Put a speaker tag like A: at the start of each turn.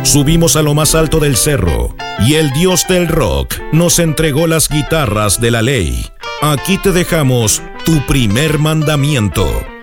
A: Subimos a lo más alto del cerro y el Dios del rock nos entregó las guitarras de la ley. Aquí te dejamos tu primer mandamiento.